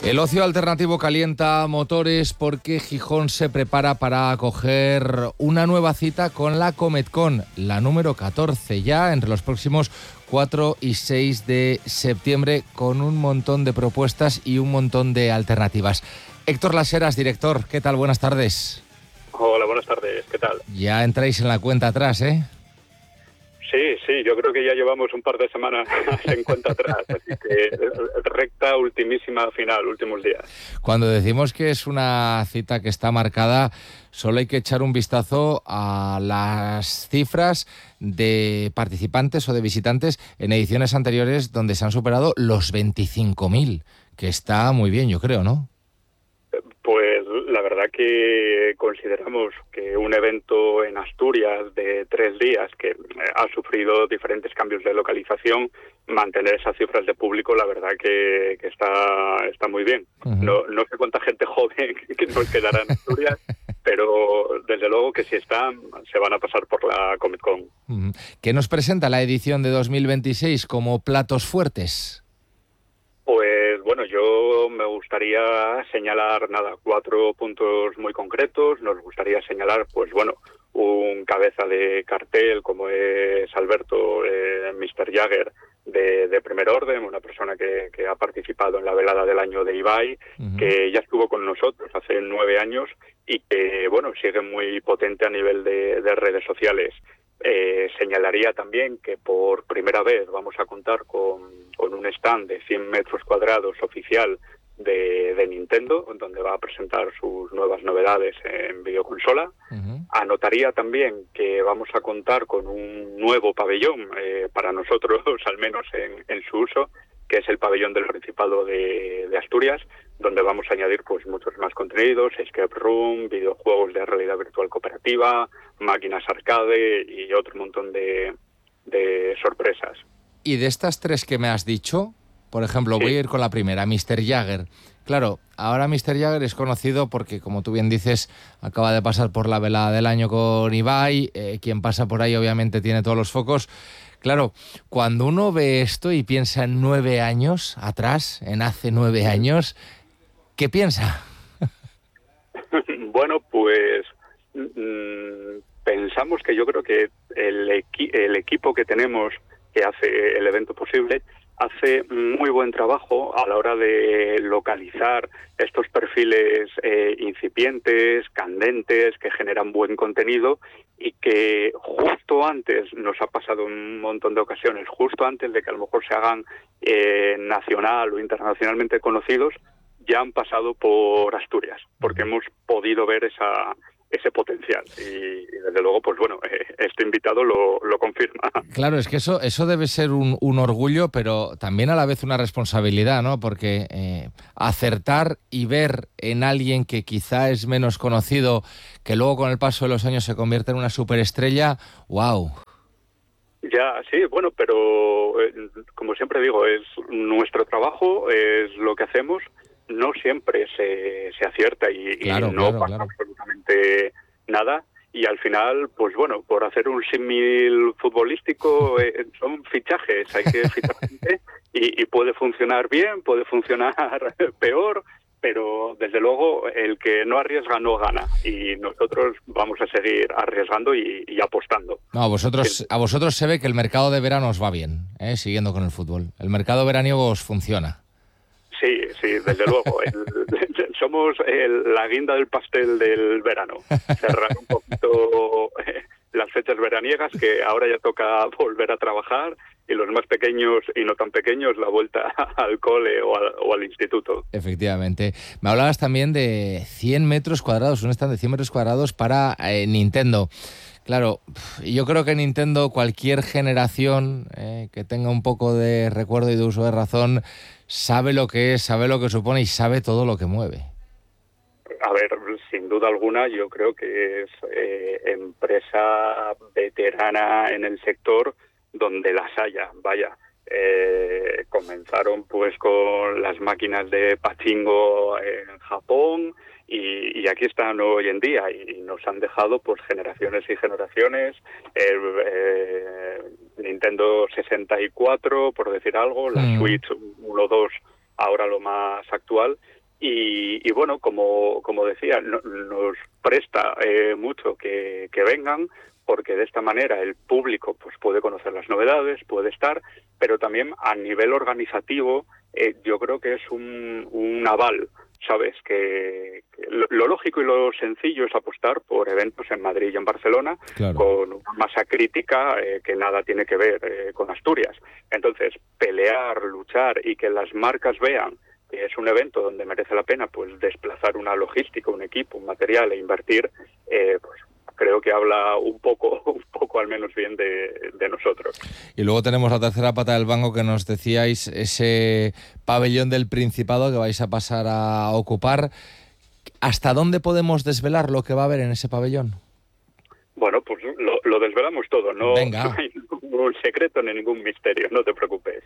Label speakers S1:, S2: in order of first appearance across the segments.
S1: El ocio alternativo calienta motores porque Gijón se prepara para acoger una nueva cita con la CometCon, la número 14, ya entre los próximos 4 y 6 de septiembre, con un montón de propuestas y un montón de alternativas. Héctor Las Heras, director, ¿qué tal? Buenas tardes.
S2: Hola, buenas tardes, ¿qué tal?
S1: Ya entráis en la cuenta atrás, ¿eh?
S2: Sí, yo creo que ya llevamos un par de semanas en cuenta atrás, así que recta ultimísima final, últimos días.
S1: Cuando decimos que es una cita que está marcada, solo hay que echar un vistazo a las cifras de participantes o de visitantes en ediciones anteriores donde se han superado los 25.000, que está muy bien, yo creo, ¿no?
S2: Pues la verdad que consideramos que un evento en Asturias de 3 días que ha sufrido diferentes cambios de localización, mantener esas cifras de público, la verdad que está muy bien.
S1: Uh-huh.
S2: No sé cuánta gente joven que nos quedará en Asturias, pero desde luego que si están, se van a pasar por la CometCon.
S1: Uh-huh. ¿Qué nos presenta la edición de 2026 como platos fuertes?
S2: Pues bueno, yo me gustaría señalar 4 puntos muy concretos. Nos gustaría señalar, pues bueno, un cabeza de cartel como es Alberto Mr. Jagger de primer orden, una persona que ha participado en la velada del año de Ibai,
S1: Uh-huh.
S2: que ya estuvo con nosotros hace 9 años y que bueno, sigue muy potente a nivel de redes sociales. Señalaría también que por primera vez vamos a contar con un stand de 100 metros cuadrados oficial de Nintendo, donde va a presentar sus nuevas novedades en videoconsola.
S1: Uh-huh.
S2: Anotaría también que vamos a contar con un nuevo pabellón, para nosotros al menos en su uso, que es el pabellón del Principado de Asturias, donde vamos a añadir pues muchos más contenidos, escape room, videojuegos de realidad virtual cooperativa, máquinas arcade y otro montón de sorpresas.
S1: Y de estas 3 que me has dicho, por ejemplo,
S2: Sí.
S1: voy a ir con la primera, Mr. Jagger. Claro, ahora Mr. Jagger es conocido porque, como tú bien dices, acaba de pasar por la velada del año con Ibai. Quien pasa por ahí obviamente tiene todos los focos. Claro, cuando uno ve esto y piensa en 9 años atrás, en hace 9 años, ¿qué piensa?
S2: Bueno, pues pensamos que yo creo que el equipo que tenemos que hace el evento posible hace muy buen trabajo a la hora de localizar estos perfiles incipientes, candentes, que generan buen contenido y que justo antes, nos ha pasado un montón de ocasiones, justo antes de que a lo mejor se hagan nacional o internacionalmente conocidos, ya han pasado por Asturias, porque hemos podido ver ese potencial y desde luego, pues bueno, este invitado lo confirma.
S1: Claro, es que eso debe ser un orgullo, pero también a la vez una responsabilidad, ¿no? Porque acertar y ver en alguien que quizá es menos conocido, que luego con el paso de los años se convierte en una superestrella, ¡wow!
S2: Ya, sí, bueno, pero como siempre digo, es nuestro trabajo, es lo que hacemos. No siempre se acierta y no pasa absolutamente nada. Y al final, pues bueno, por hacer un símil futbolístico, son fichajes, hay que fichar gente y puede funcionar bien, puede funcionar peor, pero desde luego el que no arriesga no gana y nosotros vamos a seguir arriesgando y apostando.
S1: No, a vosotros se ve que el mercado de verano os va bien, siguiendo con el fútbol. El mercado veraniego os funciona.
S2: Sí, desde luego. Somos la guinda del pastel del verano. Cerrar un poquito las fechas veraniegas, que ahora ya toca volver a trabajar, y los más pequeños y no tan pequeños, la vuelta al cole o al instituto.
S1: Efectivamente. Me hablabas también de 100 metros cuadrados, un stand de 100 metros cuadrados para Nintendo. Claro, yo creo que Nintendo, cualquier generación que tenga un poco de recuerdo y de uso de razón, sabe lo que es, sabe lo que supone y sabe todo lo que mueve.
S2: A ver, sin duda alguna, yo creo que es empresa veterana en el sector donde las haya. Vaya, comenzaron pues con las máquinas de pachinko en Japón y aquí están hoy en día y nos han dejado pues generaciones y generaciones. Nintendo 64, por decir algo, la Switch 1, 2, ahora lo más actual. Y bueno, como decía, nos presta mucho que vengan, porque de esta manera el público pues puede conocer las novedades, puede estar, pero también a nivel organizativo yo creo que es un aval, ¿sabes? Que lo lógico y lo sencillo es apostar por eventos en Madrid y en Barcelona,
S1: Claro.
S2: con una masa crítica que nada tiene que ver con Asturias. Entonces, pelear, luchar y que las marcas vean que es un evento donde merece la pena pues desplazar una logística, un equipo, un material e invertir, pues creo que habla un poco al menos bien de nosotros.
S1: Y luego tenemos la tercera pata del banco que nos decíais, ese pabellón del Principado que vais a pasar a ocupar. ¿Hasta dónde podemos desvelar lo que va a haber en ese pabellón?
S2: Bueno, pues lo desvelamos todo, no
S1: Venga.
S2: hay ningún secreto ni ningún misterio, no te preocupes.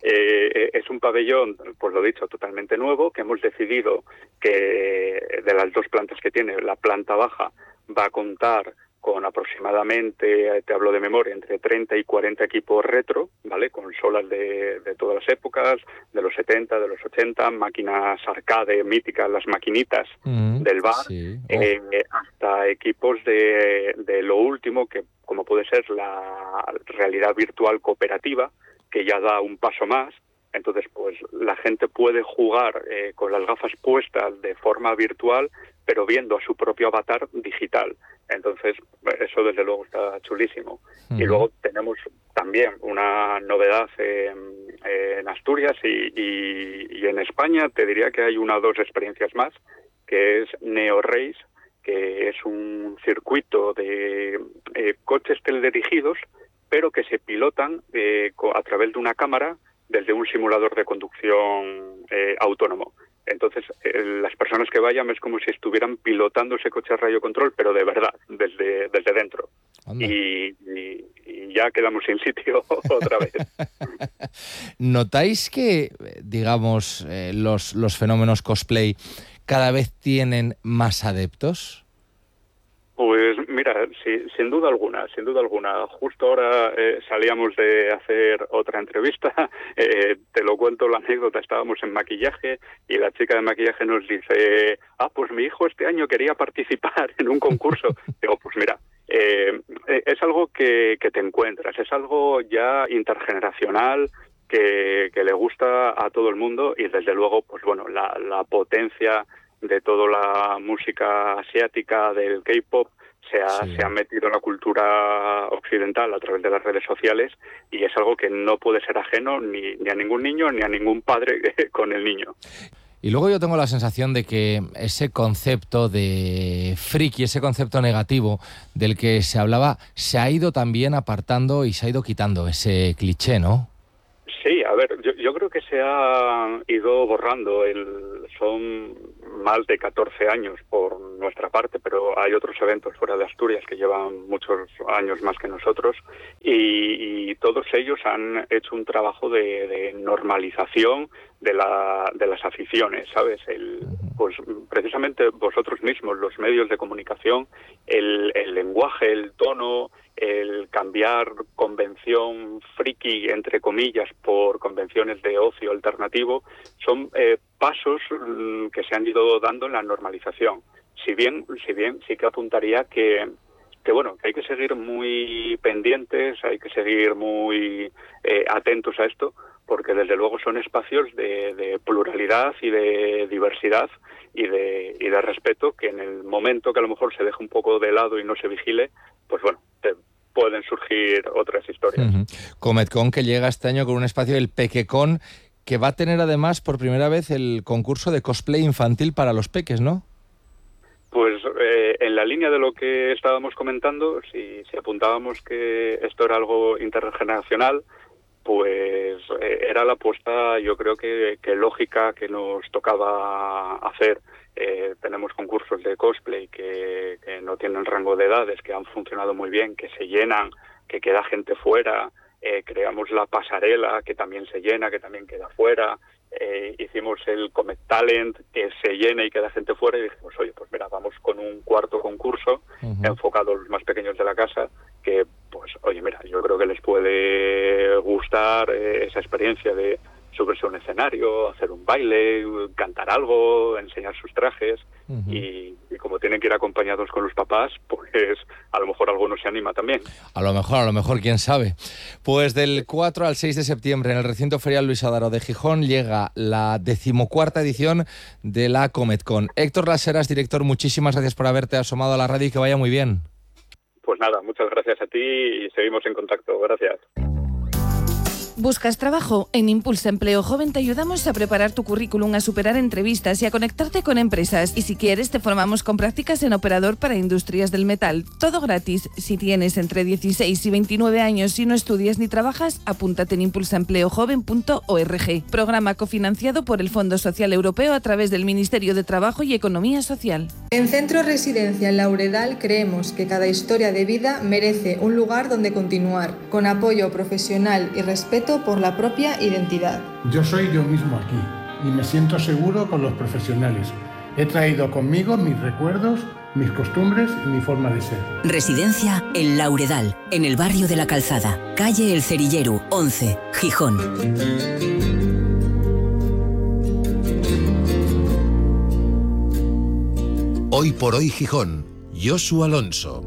S2: Es un pabellón, pues lo dicho, totalmente nuevo, que hemos decidido que de las dos plantas que tiene, la planta baja va a contar con aproximadamente, te hablo de memoria, entre 30 y 40 equipos retro, ¿vale? Consolas de todas las épocas, de los 70, de los 80, máquinas arcade míticas, las maquinitas del bar,
S1: Sí.
S2: hasta equipos de lo último, que como puede ser la realidad virtual cooperativa, que ya da un paso más. Entonces, pues la gente puede jugar con las gafas puestas de forma virtual, pero viendo a su propio avatar digital. Entonces, eso desde luego está chulísimo. Y luego tenemos también una novedad en Asturias y en España. Te diría que hay una o dos experiencias más, que es Neo Race, que es un circuito de coches teledirigidos, pero que se pilotan a través de una cámara desde un simulador de conducción autónomo. Entonces, las personas que vayan es como si estuvieran pilotando ese coche a radio control, pero de verdad, desde dentro. Y ya quedamos sin sitio otra vez.
S1: ¿Notáis que, digamos, los fenómenos cosplay cada vez tienen más adeptos?
S2: Pues mira, sí, sin duda alguna. Justo ahora salíamos de hacer otra entrevista, te lo cuento la anécdota, estábamos en maquillaje y la chica de maquillaje nos dice, pues mi hijo este año quería participar en un concurso. Digo, pues mira, es algo que te encuentras, es algo ya intergeneracional, que le gusta a todo el mundo y desde luego, pues bueno, la potencia de toda la música asiática, del K-pop, se ha metido en la cultura occidental a través de las redes sociales y es algo que no puede ser ajeno ni a ningún niño ni a ningún padre con el niño.
S1: Y luego yo tengo la sensación de que ese concepto de friki, ese concepto negativo del que se hablaba, se ha ido también apartando y se ha ido quitando ese cliché, ¿no?
S2: Sí, a ver, yo creo que se ha ido borrando. Son más de 14 años por nuestra parte, pero hay otros eventos fuera de Asturias que llevan muchos años más que nosotros y todos ellos han hecho un trabajo de normalización de las aficiones, ¿sabes? Pues precisamente vosotros mismos, los medios de comunicación, el lenguaje, el tono, el cambiar convención friki, entre comillas, por convenciones de ocio alternativo, son pasos que se han ido dando en la normalización. Si bien sí que apuntaría que bueno, que hay que seguir muy pendientes, hay que seguir muy atentos a esto, porque desde luego son espacios de pluralidad y de diversidad y de respeto, que en el momento que a lo mejor se deje un poco de lado y no se vigile, pues bueno, pueden surgir otras historias.
S1: Cometcon, que llega este año con un espacio, el Pequecon, que va a tener además por primera vez el concurso de cosplay infantil para los peques, ¿no?
S2: Pues en la línea de lo que estábamos comentando, si apuntábamos que esto era algo intergeneracional, pues era la apuesta, yo creo que lógica, que nos tocaba hacer. Tenemos concursos de cosplay que no tienen rango de edades, que han funcionado muy bien, que se llenan, que queda gente fuera. Creamos la pasarela, que también se llena, que también queda fuera. Hicimos el Comet Talent, que se llena y queda gente fuera, y dijimos, oye, pues mira, vamos con un cuarto concurso enfocado a los más pequeños de la casa, que pues oye, mira, yo creo que les puede gustar esa experiencia de subirse a un escenario, hacer un baile, cantar algo, enseñar sus trajes. Y como tienen que ir acompañados con los papás, pues a lo mejor alguno se anima también.
S1: A lo mejor, quién sabe. Pues del 4 al 6 de septiembre en el recinto ferial Luis Adaro de Gijón llega la 14ª edición de la CometCon. Héctor Las Heras, director, muchísimas gracias por haberte asomado a la radio y que vaya muy bien.
S2: Pues nada, muchas gracias a ti y seguimos en contacto. Gracias.
S3: ¿Buscas trabajo? En Impulsa Empleo Joven te ayudamos a preparar tu currículum, a superar entrevistas y a conectarte con empresas. Y si quieres, te formamos con prácticas en operador para industrias del metal. Todo gratis. Si tienes entre 16 y 29 años y no estudias ni trabajas, apúntate en impulsaempleojoven.org. Programa cofinanciado por el Fondo Social Europeo a través del Ministerio de Trabajo y Economía Social.
S4: En Centro Residencial Lauredal creemos que cada historia de vida merece un lugar donde continuar, con apoyo profesional y respeto por la propia identidad.
S5: Yo soy yo mismo aquí y me siento seguro con los profesionales. He traído conmigo mis recuerdos, mis costumbres y mi forma de ser.
S6: Residencia El Lauredal, en el barrio de La Calzada, calle El Cerilleru, 11, Gijón.
S7: Hoy por hoy Gijón, Josu Alonso.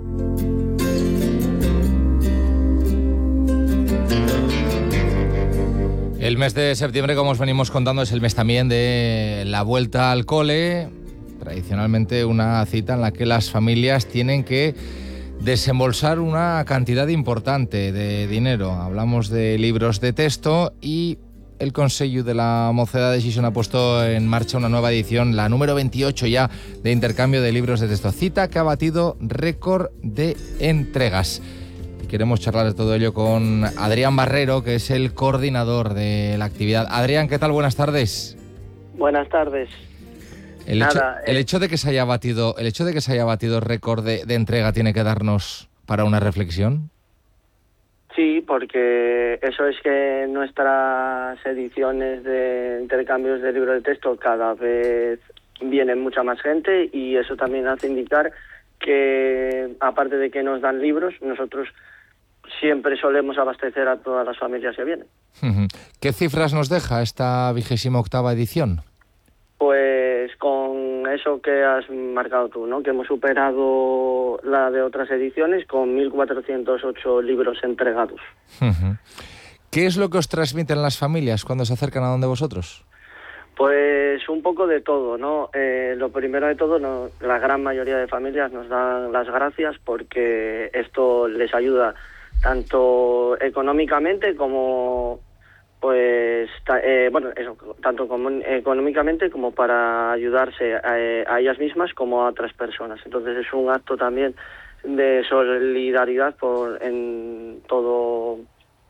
S1: El mes de septiembre, como os venimos contando, es el mes también de la vuelta al cole. Tradicionalmente una cita en la que las familias tienen que desembolsar una cantidad importante de dinero. Hablamos de libros de texto y el Consejo de la Mocedad de Xixón ha puesto en marcha una nueva edición, la número 28 ya, de intercambio de libros de texto. Cita que ha batido récord de entregas. Queremos charlar de todo ello con Adrián Barrero, que es el coordinador de la actividad. Adrián, ¿qué tal? Buenas tardes.
S8: Buenas tardes.
S1: El hecho de que se haya batido récord de entrega tiene que darnos para una reflexión.
S8: Sí, porque eso es que nuestras ediciones de intercambios de libros de texto cada vez vienen mucha más gente y eso también hace indicar que, aparte de que nos dan libros, nosotros siempre solemos abastecer a todas las familias que vienen.
S1: ¿Qué cifras nos deja esta 28ª edición?
S8: Pues con eso que has marcado tú, ¿no? Que hemos superado la de otras ediciones con 1.408 libros entregados.
S1: ¿Qué es lo que os transmiten las familias cuando se acercan a donde vosotros?
S8: Pues un poco de todo, ¿no? Lo primero de todo, la gran mayoría de familias nos dan las gracias porque esto les ayuda tanto económicamente como, pues, tanto como económicamente como para ayudarse a ellas mismas como a otras personas. Entonces es un acto también de solidaridad en todo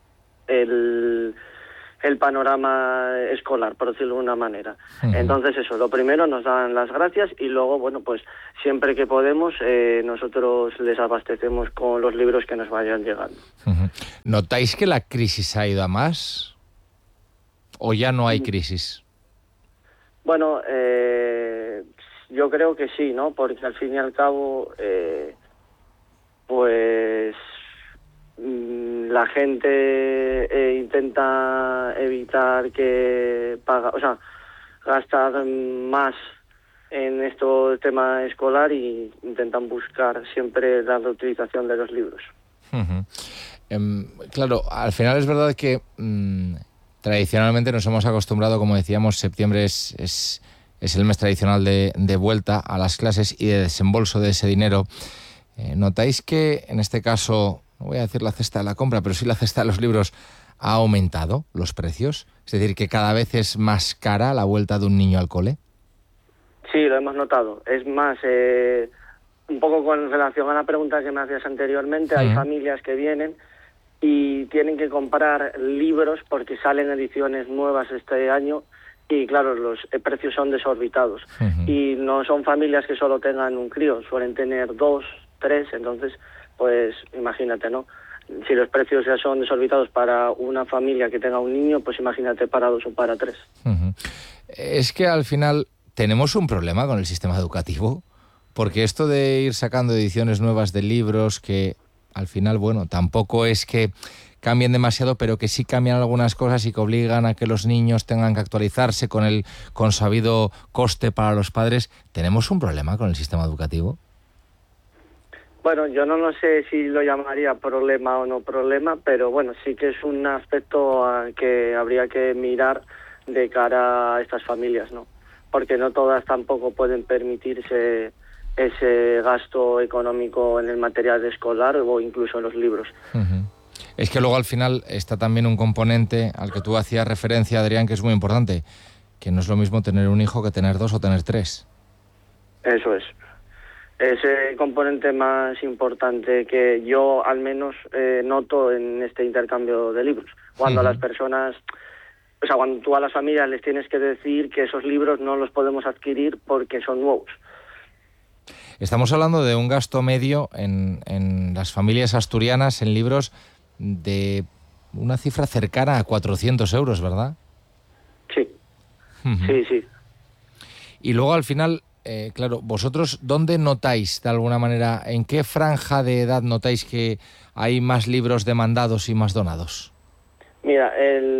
S8: el panorama escolar, por decirlo de una manera. Entonces eso, lo primero nos dan las gracias y luego, bueno, pues siempre que podemos nosotros les abastecemos con los libros que nos vayan llegando.
S1: ¿Notáis que la crisis ha ido a más? ¿O ya no hay crisis?
S8: Bueno, yo creo que sí, ¿no? Porque al fin y al cabo, pues la gente intenta evitar gastar más en este tema escolar y intentan buscar siempre la reutilización de los libros.
S1: Claro, al final es verdad que tradicionalmente nos hemos acostumbrado, como decíamos, septiembre es el mes tradicional de vuelta a las clases y de desembolso de ese dinero. ¿Notáis que en este caso, no voy a decir la cesta de la compra, pero sí la cesta de los libros ha aumentado los precios? Es decir, que cada vez es más cara la vuelta de un niño al cole.
S8: Sí, lo hemos notado. Es más, un poco con relación a la pregunta que me hacías anteriormente, hay familias que vienen y tienen que comprar libros porque salen ediciones nuevas este año y claro, los precios son desorbitados. Y no son familias que solo tengan un crío, suelen tener 2, 3, entonces pues imagínate, ¿no? Si los precios ya son desorbitados para una familia que tenga un niño, pues imagínate para 2 o para 3.
S1: Es que al final tenemos un problema con el sistema educativo, porque esto de ir sacando ediciones nuevas de libros que al final, bueno, tampoco es que cambien demasiado, pero que sí cambian algunas cosas y que obligan a que los niños tengan que actualizarse con el consabido coste para los padres. ¿Tenemos un problema con el sistema educativo?
S8: Bueno, yo no sé si lo llamaría problema o no problema, pero bueno, sí que es un aspecto que habría que mirar de cara a estas familias, ¿no? Porque no todas tampoco pueden permitirse ese gasto económico en el material escolar o incluso en los libros.
S1: Uh-huh. Es que luego al final está también un componente al que tú hacías referencia, Adrián, que es muy importante, que no es lo mismo tener un hijo que tener 2 o tener 3.
S8: Eso es. Ese componente más importante que yo al menos noto en este intercambio de libros. Cuando las personas, o sea, cuando tú a las familias les tienes que decir que esos libros no los podemos adquirir porque son nuevos.
S1: Estamos hablando de un gasto medio en las familias asturianas en libros de una cifra cercana a 400 euros, ¿verdad?
S8: Sí, sí.
S1: Y luego al final, claro, vosotros, ¿dónde notáis de alguna manera, en qué franja de edad notáis que hay más libros demandados y más donados?
S8: Mira,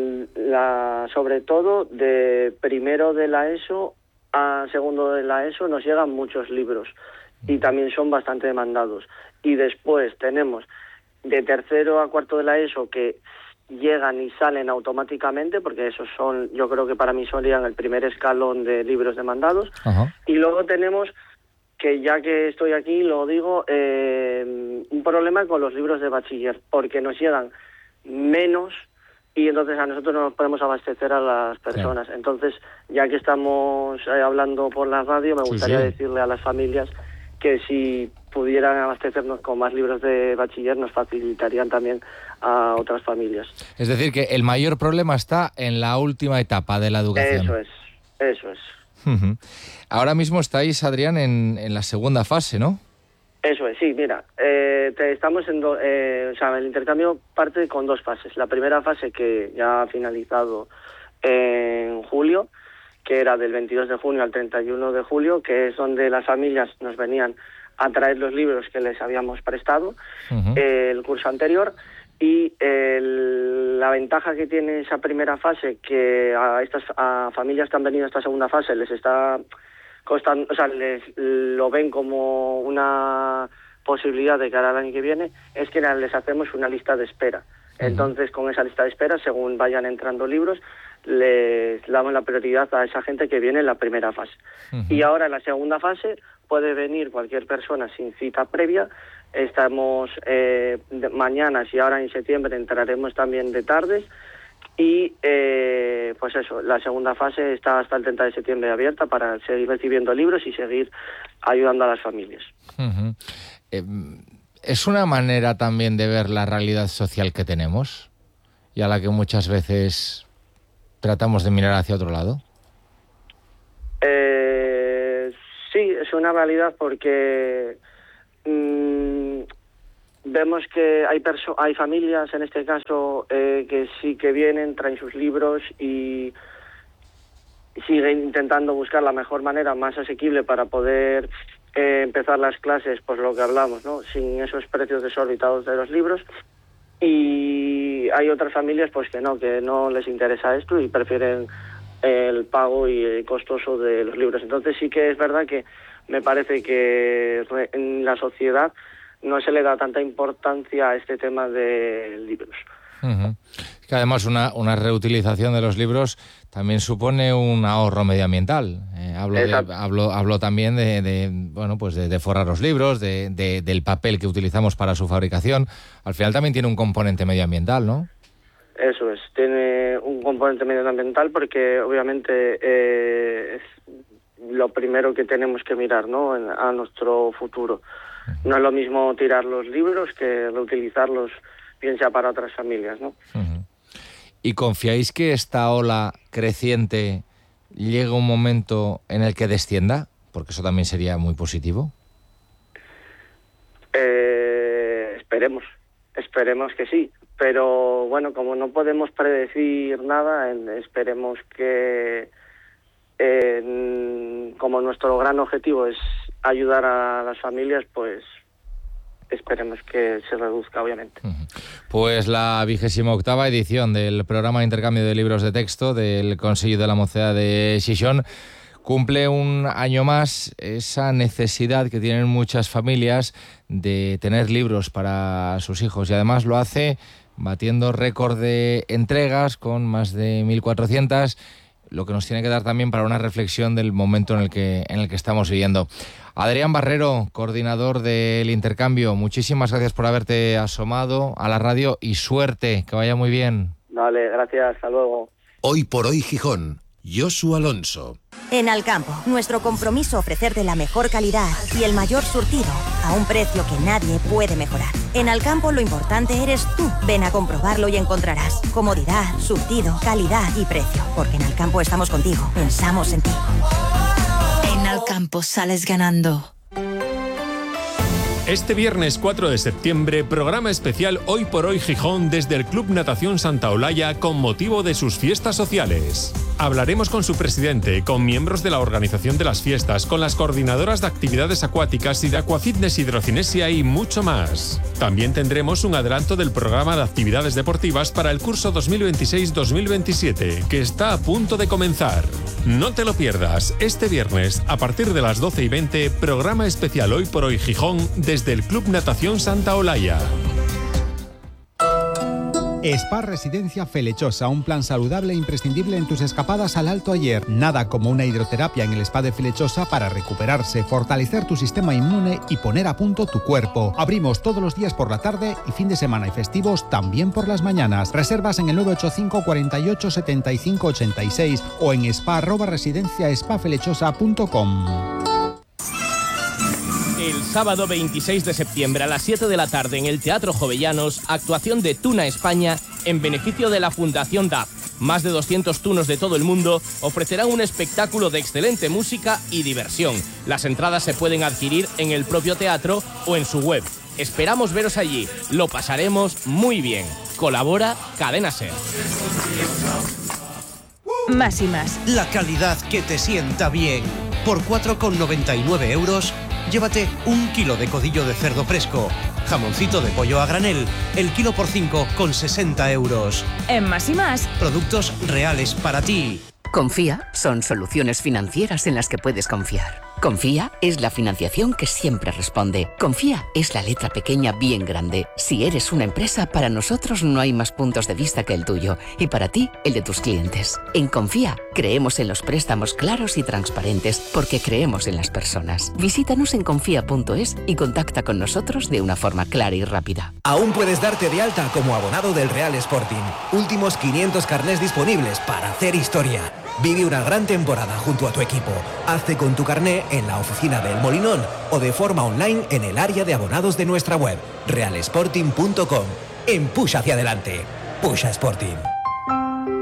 S8: sobre todo de primero de la ESO a segundo de la ESO nos llegan muchos libros y también son bastante demandados. Y después tenemos de tercero a cuarto de la ESO que llegan y salen automáticamente, porque esos son, yo creo que para mí serían el primer escalón de libros demandados.
S1: Ajá.
S8: Y luego tenemos, que ya que estoy aquí lo digo, un problema con los libros de bachiller, porque nos llegan menos y entonces a nosotros no nos podemos abastecer a las personas. Claro. Entonces, ya que estamos hablando por la radio, me gustaría decirle a las familias que si pudieran abastecernos con más libros de bachiller nos facilitarían también a otras familias.
S1: Es decir, que el mayor problema está en la última etapa de la educación.
S8: Eso es.
S1: Uh-huh. Ahora mismo estáis, Adrián, en la segunda fase, ¿no?
S8: Eso es, sí, mira, estamos el intercambio parte con 2 fases. La primera fase que ya ha finalizado en julio, que era del 22 de junio al 31 de julio, que es donde las familias nos venían a traer los libros que les habíamos prestado el curso anterior. Y la ventaja que tiene esa primera fase, que a familias que han venido a esta segunda fase les está costando, o sea, lo ven como una posibilidad de cara al año que viene, es que les hacemos una lista de espera. Entonces, con esa lista de espera, según vayan entrando libros, les damos la prioridad a esa gente que viene en la primera fase. Y ahora en la segunda fase puede venir cualquier persona sin cita previa. Estamos mañana y ahora en septiembre entraremos también de tardes y pues eso, la segunda fase está hasta el 30 de septiembre abierta para seguir recibiendo libros y seguir ayudando a las familias.
S1: Es una manera también de ver la realidad social que tenemos y a la que muchas veces tratamos de mirar hacia otro lado.
S8: Sí, es una realidad porque vemos que hay familias, en este caso, que sí que vienen, traen sus libros y siguen intentando buscar la mejor manera, más asequible para poder empezar las clases, pues lo que hablamos, ¿no? Sin esos precios desorbitados de los libros. Y hay otras familias pues que no les interesa esto y prefieren el pago y el costoso de los libros. Entonces sí que es verdad que me parece que en la sociedad no se le da tanta importancia a este tema de libros.
S1: Es que además una reutilización de los libros también supone un ahorro medioambiental. Hablo también de forrar los libros, del papel que utilizamos para su fabricación. Al final también tiene un componente medioambiental, ¿no?
S8: Eso es, tiene un componente medioambiental porque obviamente es lo primero que tenemos que mirar, ¿no? A nuestro futuro. No es lo mismo tirar los libros que reutilizarlos, bien sea para otras familias, ¿no?
S1: ¿Y confiáis que esta ola creciente llegue un momento en el que descienda? Porque eso también sería muy positivo.
S8: Esperemos que sí. Pero bueno, como no podemos predecir nada, esperemos que como nuestro gran objetivo es ayudar a las familias, pues esperemos que se reduzca, obviamente.
S1: Pues la 28ª edición del programa de intercambio de libros de texto del Consello de la Mocedad de Xixón cumple un año más esa necesidad que tienen muchas familias de tener libros para sus hijos, y además lo hace batiendo récord de entregas con más de 1.400, lo que nos tiene que dar también para una reflexión del momento en el que estamos viviendo. Adrián Barrero, coordinador del intercambio, muchísimas gracias por haberte asomado a la radio y suerte, que vaya muy bien.
S8: Vale, gracias, hasta luego.
S7: Hoy por hoy Gijón, Josu Alonso.
S9: En Alcampo, nuestro compromiso ofrecerte la mejor calidad y el mayor surtido a un precio que nadie puede mejorar. En Alcampo lo importante eres tú. Ven a comprobarlo y encontrarás comodidad, surtido, calidad y precio. Porque en Alcampo estamos contigo, pensamos en ti.
S10: En Alcampo sales ganando.
S11: Este viernes 4 de septiembre, programa especial Hoy por Hoy Gijón desde el Club Natación Santa Olaya con motivo de sus fiestas sociales. Hablaremos con su presidente, con miembros de la organización de las fiestas, con las coordinadoras de actividades acuáticas y de Aquafitness Hidrocinesia y mucho más. También tendremos un adelanto del programa de actividades deportivas para el curso 2026-2027, que está a punto de comenzar. No te lo pierdas, este viernes, a partir de las 12:20, programa especial Hoy por Hoy Gijón desde el Club Natación Santa Olaya.
S12: Spa Residencia Felechosa, un plan saludable e imprescindible en tus escapadas al Alto Ayer. Nada como una hidroterapia en el Spa de Felechosa para recuperarse, fortalecer tu sistema inmune y poner a punto tu cuerpo. Abrimos todos los días por la tarde y fin de semana y festivos también por las mañanas. Reservas en el 985 48 75 86 o en spa@residenciaspafelechosa.com.
S13: El sábado 26 de septiembre a las 7 de la tarde en el Teatro Jovellanos, actuación de Tuna España en beneficio de la Fundación DAP. Más de 200 tunos de todo el mundo ofrecerán un espectáculo de excelente música y diversión. Las entradas se pueden adquirir en el propio teatro o en su web. Esperamos veros allí, lo pasaremos muy bien. Colabora Cadena SER.
S14: Más y más.
S15: La calidad que te sienta bien. Por 4,99 euros, llévate 1 kilo de codillo de cerdo fresco, jamoncito de pollo a granel, el kilo por 5,60 euros.
S14: En Más y más.
S15: Productos reales para ti.
S6: Confía son soluciones financieras en las que puedes confiar. Confía es la financiación que siempre responde. Confía es la letra pequeña bien grande. Si eres una empresa, para nosotros no hay más puntos de vista que el tuyo y para ti, el de tus clientes. En Confía creemos en los préstamos claros y transparentes porque creemos en las personas. Visítanos en confía.es y contacta con nosotros de una forma clara y rápida.
S16: Aún puedes darte de alta como abonado del Real Sporting. Últimos 500 carnés disponibles para hacer historia. Vive una gran temporada junto a tu equipo. Hazte con tu carné en la oficina del Molinón o de forma online en el área de abonados de nuestra web, realsporting.com. En Push hacia adelante. Push Sporting.